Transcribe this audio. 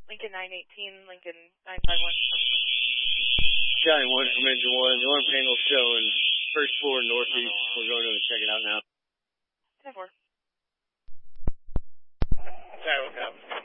Lincoln 918, Lincoln 951. County 1 from Engine 1. The alarm panel showing first floor northeast. We're going over to check it out now. 10-4. Sorry, what's up?